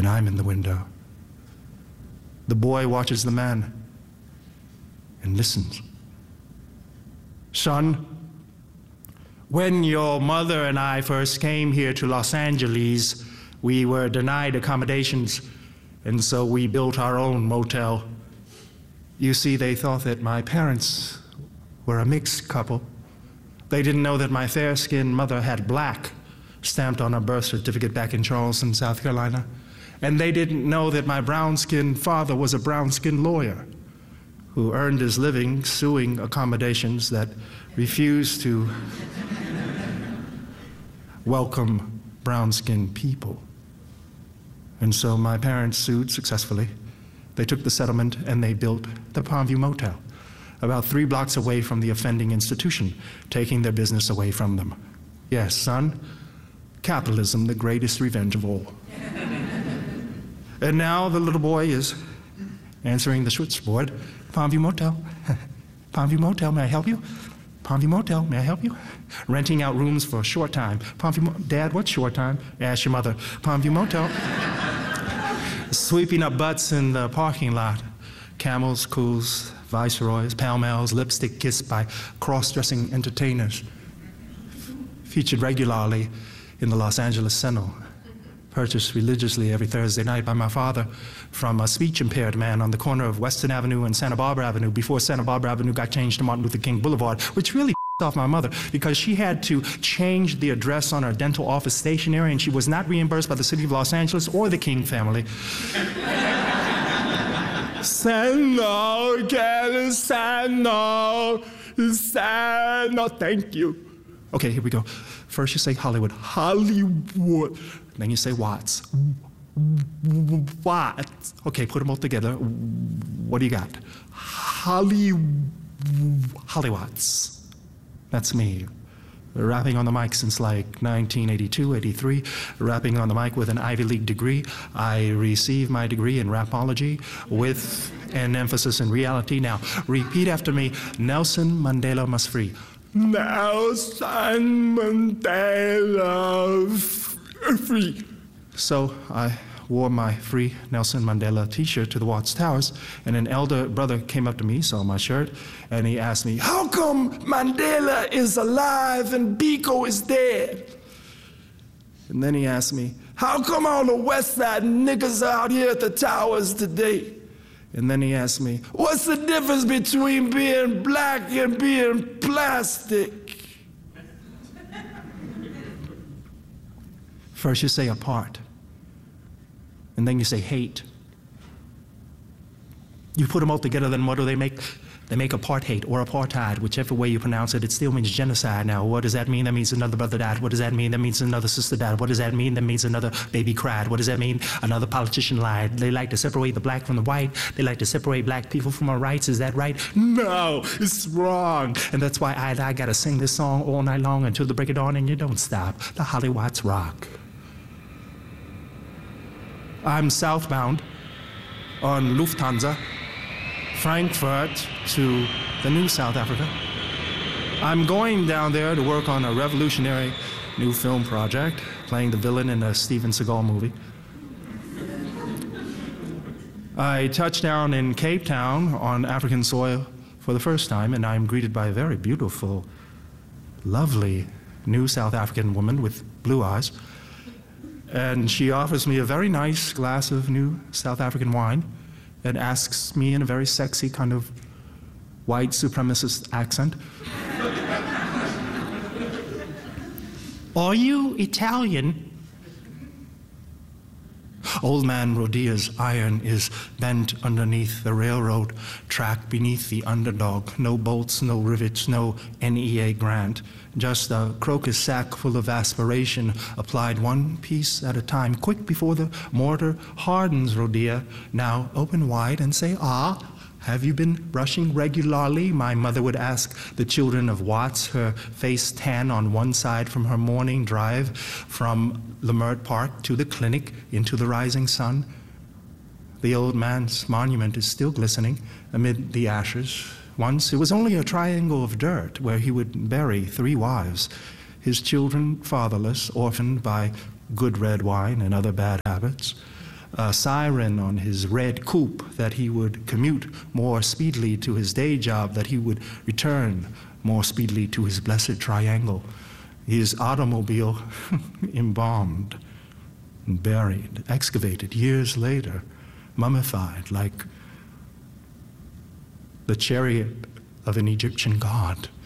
and I'm in the window. The boy watches the man and listens. Son, when your mother and I first came here to Los Angeles, we were denied accommodations, and so we built our own motel. You see, they thought that my parents were a mixed couple. They didn't know that my fair-skinned mother had black stamped on her birth certificate back in Charleston, South Carolina. And they didn't know that my brown-skinned father was a brown-skinned lawyer who earned his living suing accommodations that refused to welcome brown-skinned people. And so my parents sued successfully. They took the settlement and they built the Palmview Motel, about 3 blocks away from the offending institution, taking their business away from them. Yes, son, capitalism, the greatest revenge of all. And now the little boy is answering the switchboard. Palmview Motel. Palmview Motel, may I help you? Palmview Motel, may I help you? Renting out rooms for a short time. Dad, what's short time? Ask your mother. Palmview Motel. Sweeping up butts in the parking lot. Camels, Cools, Viceroys, Pall-Malls, lipstick kissed by cross-dressing entertainers. Featured regularly in the Los Angeles Sentinel. Purchased religiously every Thursday night by my father from a speech-impaired man on the corner of Western Avenue and Santa Barbara Avenue before Santa Barbara Avenue got changed to Martin Luther King Boulevard, which really off my mother because she had to change the address on her dental office stationery and she was not reimbursed by the city of Los Angeles or the King family. Sano, thank you. Okay, here we go. First you say Hollywood. Hollywood. Then you say Watts. Watts. Okay, put them all together. What do you got? Hollywatts. That's me. Rapping on the mic since like 1982, 83. Rapping on the mic with an Ivy League degree. I received my degree in rapology with an emphasis in reality. Now, repeat after me. Nelson Mandela must free. Nelson Mandela free. So I wore my Free Nelson Mandela t-shirt to the Watts Towers, and an elder brother came up to me, saw my shirt, and he asked me, how come Mandela is alive and Biko is dead? And then he asked me, how come all the West Side niggas out here at the towers today? And then he asked me, what's the difference between being black and being plastic? First you say apart, and then you say hate. You put them all together, then what do they make? They make apartheid or apartheid, whichever way you pronounce it. It still means genocide now. What does that mean? That means another brother died. What does that mean? That means another sister died. What does that mean? That means another baby cried. What does that mean? Another politician lied. They like to separate the black from the white. They like to separate black people from our rights. Is that right? No, it's wrong. And that's why I got to sing this song all night long until the break of dawn, and you don't stop. The Hollywatts rock. I'm southbound on Lufthansa, Frankfurt to the new South Africa. I'm going down there to work on a revolutionary new film project, playing the villain in a Steven Seagal movie. I touched down in Cape Town on African soil for the first time, and I'm greeted by a very beautiful, lovely new South African woman with blue eyes. And she offers me a very nice glass of new South African wine and asks me in a very sexy kind of white supremacist accent, are you Italian? Old man Rodia's iron is bent underneath the railroad track beneath the underdog. No bolts, no rivets, no NEA grant. Just a crocus sack full of aspiration applied one piece at a time. Quick before the mortar hardens, Rodia. Now open wide and say, ah. Have you been brushing regularly? My mother would ask the children of Watts, her face tan on one side from her morning drive from Lamert Park to the clinic into the rising sun. The old man's monument is still glistening amid the ashes. Once it was only a triangle of dirt where he would bury 3 wives, his children fatherless, orphaned by good red wine and other bad habits. a siren on his red coupe, that he would commute more speedily to his day job, that he would return more speedily to his blessed triangle. His automobile embalmed and buried, excavated years later, mummified like the chariot of an Egyptian god.